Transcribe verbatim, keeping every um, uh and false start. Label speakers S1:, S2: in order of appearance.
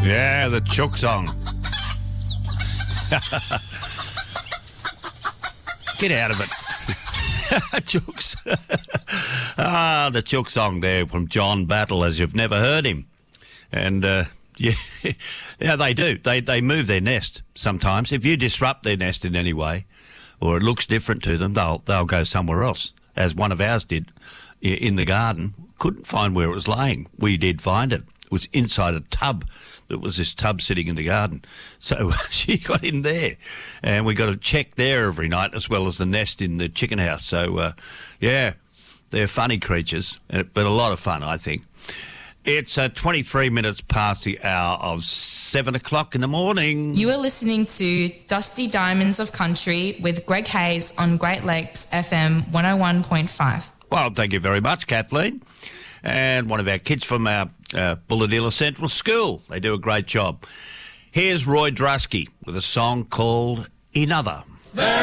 S1: Yeah, the Chook song. Get out of it. Chooks. ah, the Chook song there from John Battle, as you've never heard him. And, uh, yeah, yeah, they do. They they move their nest sometimes. If you disrupt their nest in any way, or it looks different to them, they'll they'll go somewhere else, as one of ours did in the garden. Couldn't find where it was laying. We did find it. It was inside a tub. There was this tub sitting in the garden. So she got in there, and we got to check there every night, as well as the nest in the chicken house. So, uh, yeah, they're funny creatures, but a lot of fun, I think. It's uh, twenty-three minutes past the hour of seven o'clock in the morning.
S2: You are listening to Dusty Diamonds of Country with Greg Hayes on Great Lakes F M one oh one point five.
S1: Well, thank you very much, Kathleen. And one of our kids from our uh, Bulahdelah Central School. They do a great job. Here's Roy Drusky with a song called Another. There